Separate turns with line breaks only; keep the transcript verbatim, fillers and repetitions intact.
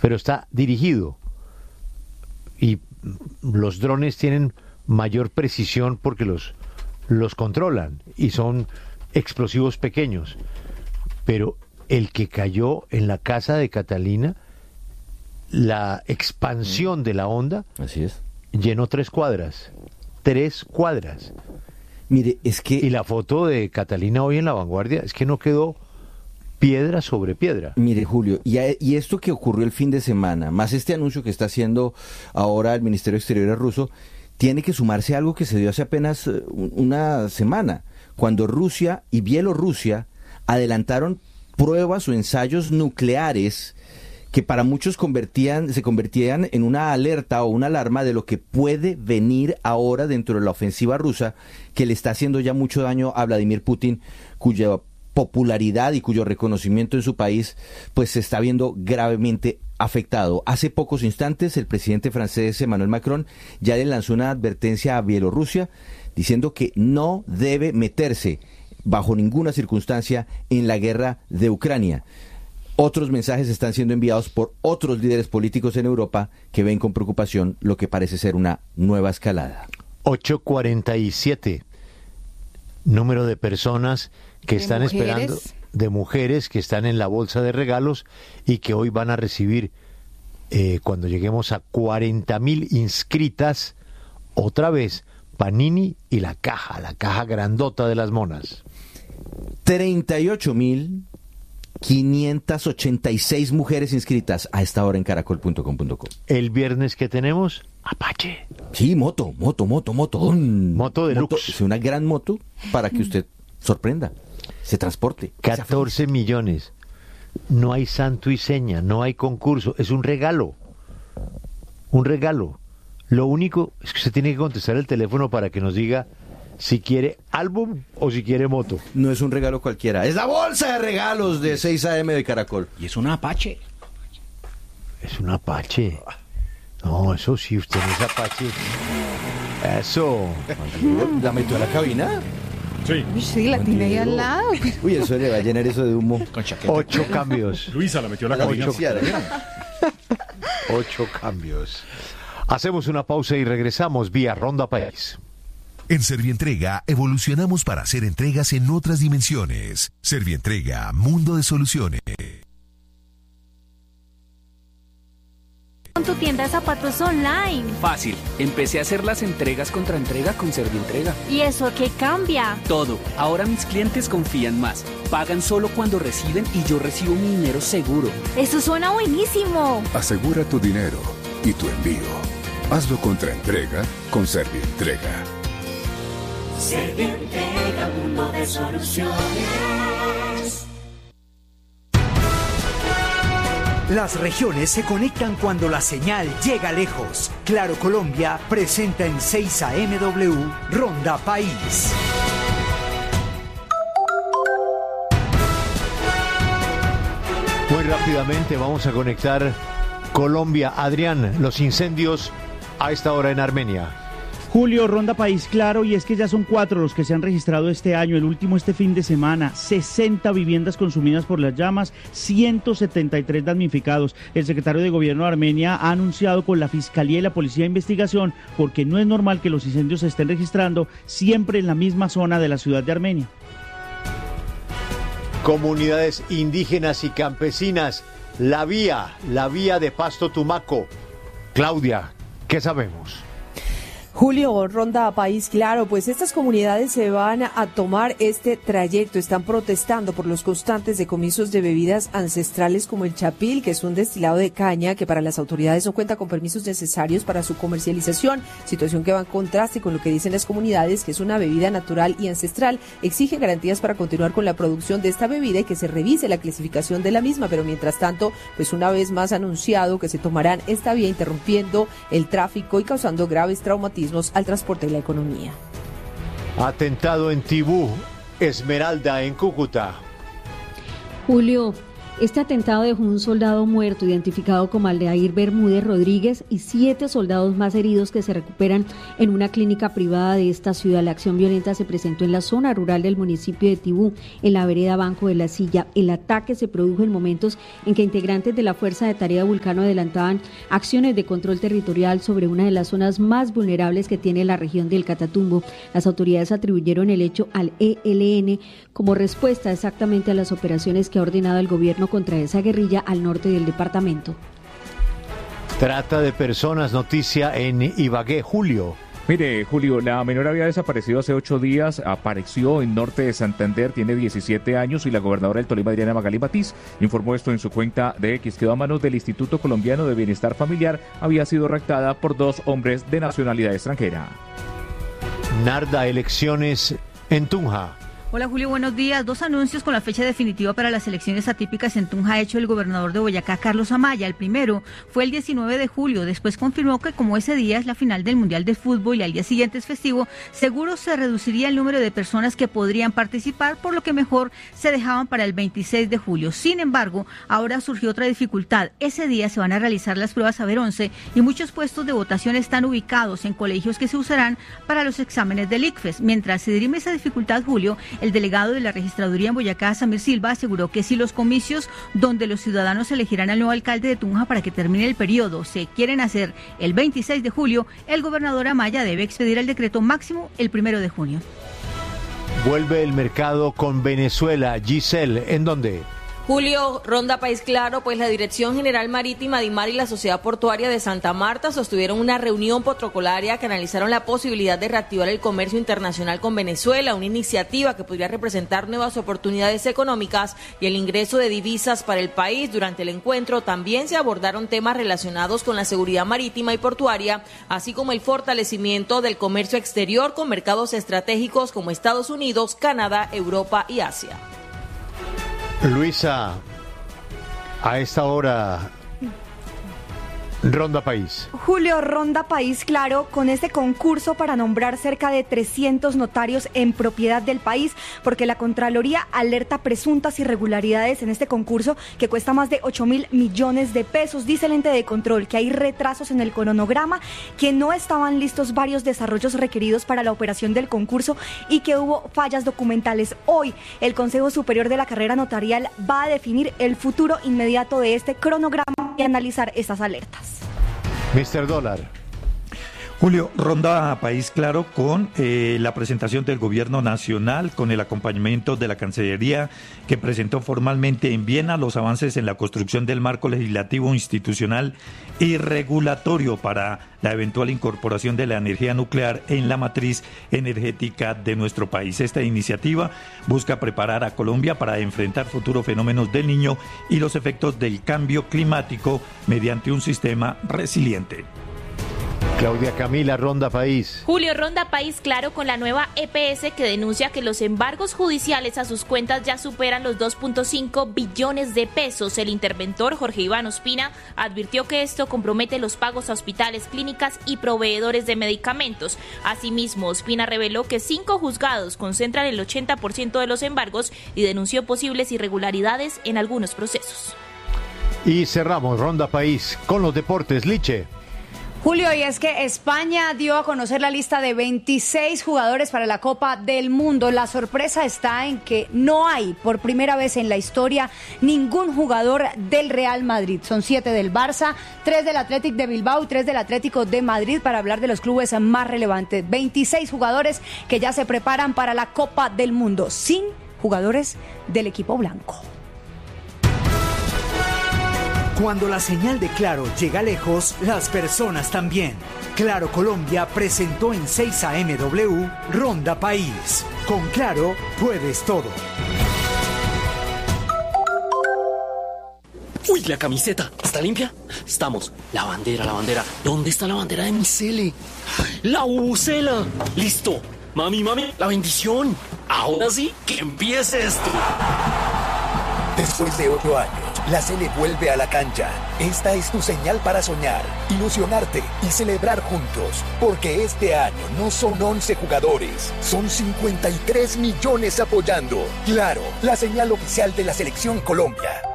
pero está dirigido. Y los drones tienen mayor precisión porque los, los controlan y son explosivos pequeños. Pero el que cayó en la casa de Catalina, la expansión de la onda,
así es,
llenó tres cuadras. Tres cuadras.
Mire, es que...
Y la foto de Catalina hoy en La Vanguardia es que no quedó piedra sobre piedra.
Mire, Julio, y, a, y esto que ocurrió el fin de semana, más este anuncio que está haciendo ahora el Ministerio de Exteriores ruso, tiene que sumarse a algo que se dio hace apenas una semana, cuando Rusia y Bielorrusia adelantaron pruebas o ensayos nucleares que para muchos convertían, se convertían en una alerta o una alarma de lo que puede venir ahora dentro de la ofensiva rusa, que le está haciendo ya mucho daño a Vladimir Putin, cuya popularidad y cuyo reconocimiento en su país pues se está viendo gravemente afectado. Hace pocos instantes el presidente francés Emmanuel Macron ya le lanzó una advertencia a Bielorrusia diciendo que no debe meterse bajo ninguna circunstancia en la guerra de Ucrania. Otros mensajes están siendo enviados por otros líderes políticos en Europa que ven con preocupación lo que parece ser una nueva escalada.
ocho cuarenta y siete, número de personas que
¿De
están
mujeres?
esperando, de mujeres que están en la bolsa de regalos y que hoy van a recibir, eh, cuando lleguemos a cuarenta mil inscritas, otra vez Panini y la caja, la caja grandota de las monas.
treinta y ocho mil quinientas ochenta y seis mujeres inscritas a esta hora en caracol punto com punto co.
El viernes que tenemos, Apache.
Sí, moto, moto, moto, moto.
Moto de
moto,
luxe.
es una gran moto para que usted sorprenda, se transporte.
catorce millones. No hay santo y seña, no hay concurso, es un regalo. Un regalo. Lo único es que usted tiene que contestar el teléfono para que nos diga si quiere álbum o si quiere moto.
No es un regalo cualquiera, es la bolsa de regalos de seis a eme de Caracol.
Y es una Apache.
Es un Apache. No, eso sí, usted no es Apache. Eso.
¿La metió a la cabina?
Sí.
Uy, sí, la tiene ahí al lado.
Uy, eso le va a llenar eso de humo.
Con chaqueta.
Ocho cambios.
Luisa la metió a la
A la
cabina.
financiera.
Ocho cambios. Hacemos una pausa y regresamos vía Ronda País.
En Servientrega evolucionamos para hacer entregas en otras dimensiones. Servientrega, mundo de soluciones.
Con tu tienda de zapatos online.
Fácil. Empecé a hacer las entregas contra entrega con Servientrega.
¿Y eso qué cambia?
Todo. Ahora mis clientes confían más. Pagan solo cuando reciben y yo recibo mi dinero seguro.
Eso suena buenísimo.
Asegura tu dinero y tu envío. Hazlo contra entrega con Servientrega.
Servientrega, mundo de soluciones.
Las regiones se conectan cuando la señal llega lejos. Claro Colombia presenta en seis a eme doble u Ronda País.
Muy rápidamente vamos a conectar Colombia. Adrián, los incendios a esta hora en Armenia.
Julio, Ronda País, claro, y es que ya son cuatro los que se han registrado este año, el último este fin de semana, sesenta viviendas consumidas por las llamas, ciento setenta y tres damnificados. El secretario de Gobierno de Armenia ha anunciado con la Fiscalía y la Policía de Investigación, porque no es normal que los incendios se estén registrando siempre en la misma zona de la ciudad de Armenia.
Comunidades indígenas y campesinas, la vía, la vía de Pasto Tumaco. Claudia, ¿qué sabemos?
Julio, Ronda País, claro, pues estas comunidades se van a tomar este trayecto, están protestando por los constantes decomisos de bebidas ancestrales como el chapil, que es un destilado de caña que para las autoridades no cuenta con permisos necesarios para su comercialización, situación que va en contraste con lo que dicen las comunidades, que es una bebida natural y ancestral. Exigen garantías para continuar con la producción de esta bebida y que se revise la clasificación de la misma, pero mientras tanto, pues una vez más anunciado que se tomarán esta vía interrumpiendo el tráfico y causando graves traumatismos al transporte y la economía.
Atentado en Tibú, Esmeralda en Cúcuta.
Julio,
Este atentado dejó un soldado muerto identificado como Aldair Bermúdez Rodríguez y siete soldados más heridos que se recuperan en una clínica privada de esta ciudad. La acción violenta se presentó en la zona rural del municipio de Tibú, en la vereda Banco de la Silla. El ataque se produjo en momentos en que integrantes de la Fuerza de Tarea Vulcano adelantaban acciones de control territorial sobre una de las zonas más vulnerables que tiene la región del Catatumbo. Las autoridades atribuyeron el hecho al E L N como respuesta exactamente a las operaciones que ha ordenado el gobierno contra esa guerrilla al norte del departamento.
Trata de personas, noticia en Ibagué, Julio.
Mire, Julio, la menor había desaparecido hace ocho días, apareció en norte de Santander, tiene diecisiete años y la gobernadora del Tolima, Adriana Magalí Matiz, informó esto en su cuenta de X. Quedó a manos del Instituto Colombiano de Bienestar Familiar, había sido raptada por dos hombres de nacionalidad extranjera.
Narda, elecciones en Tunja.
Hola Julio, buenos días. Dos anuncios con la fecha definitiva para las elecciones atípicas en Tunja ha hecho el gobernador de Boyacá, Carlos Amaya. El primero fue el diecinueve de julio. Después confirmó que como ese día es la final del Mundial de Fútbol y al día siguiente es festivo, seguro se reduciría el número de personas que podrían participar, por lo que mejor se dejaban para el veintiséis de julio. Sin embargo, ahora surgió otra dificultad. Ese día se van a realizar las pruebas Saber once y muchos puestos de votación están ubicados en colegios que se usarán para los exámenes del I C F E S. Mientras se dirime esa dificultad, Julio, el delegado de la registraduría en Boyacá, Samir Silva, aseguró que si los comicios donde los ciudadanos elegirán al nuevo alcalde de Tunja para que termine el periodo se quieren hacer el veintiséis de julio, el gobernador Amaya debe expedir el decreto máximo el primero de junio.
Vuelve el mercado con Venezuela. Giselle, ¿en dónde?
Julio, Ronda País Claro, pues la Dirección General Marítima de Dimar y la Sociedad Portuaria de Santa Marta sostuvieron una reunión protocolaria que analizaron la posibilidad de reactivar el comercio internacional con Venezuela, una iniciativa que podría representar nuevas oportunidades económicas y el ingreso de divisas para el país. Durante el encuentro también se abordaron temas relacionados con la seguridad marítima y portuaria, así como el fortalecimiento del comercio exterior con mercados estratégicos como Estados Unidos, Canadá, Europa y Asia.
Luisa, a esta hora, Ronda País.
Julio, Ronda País Claro, con este concurso para nombrar cerca de trescientos notarios en propiedad del país, porque la Contraloría alerta presuntas irregularidades en este concurso que cuesta más de ocho mil millones de pesos. Dice el ente de control que hay retrasos en el cronograma, que no estaban listos varios desarrollos requeridos para la operación del concurso y que hubo fallas documentales. Hoy, el Consejo Superior de la Carrera Notarial va a definir el futuro inmediato de este cronograma y analizar estas alertas.
mister Dólar.
Julio, Ronda País Claro con eh, la presentación del Gobierno Nacional, con el acompañamiento de la Cancillería, que presentó formalmente en Viena los avances en la construcción del marco legislativo, institucional y regulatorio para la eventual incorporación de la energía nuclear en la matriz energética de nuestro país. Esta iniciativa busca preparar a Colombia para enfrentar futuros fenómenos del Niño y los efectos del cambio climático mediante un sistema resiliente.
Claudia Camila, Ronda País.
Julio, Ronda País Claro con la nueva E P S que denuncia que los embargos judiciales a sus cuentas ya superan los dos punto cinco billones de pesos. El interventor Jorge Iván Ospina advirtió que esto compromete los pagos a hospitales, clínicas y proveedores de medicamentos. Asimismo, Ospina reveló que cinco juzgados concentran el ochenta por ciento de los embargos y denunció posibles irregularidades en algunos procesos.
Y cerramos Ronda País con los deportes. Liche.
Julio, y es que España dio a conocer la lista de veintiséis jugadores para la Copa del Mundo. La sorpresa está en que no hay, por primera vez en la historia, ningún jugador del Real Madrid. Son siete del Barça, tres del Athletic de Bilbao y tres del Atlético de Madrid, para hablar de los clubes más relevantes. veintiséis jugadores que ya se preparan para la Copa del Mundo, sin jugadores del equipo blanco.
Cuando la señal de Claro llega lejos, las personas también. Claro Colombia presentó en seis A M W Ronda País. Con Claro puedes todo.
Uy, la camiseta, ¿está limpia? Estamos. La bandera, la bandera. ¿Dónde está la bandera de mi cele? La bubucela. Listo. Mami, mami, la bendición. Ahora sí, que empiece esto.
Después de ocho años, la Sele vuelve a la cancha. Esta es tu señal para soñar, ilusionarte y celebrar juntos. Porque este año no son once jugadores, son cincuenta y tres millones apoyando. Claro, la señal oficial de la Selección Colombia.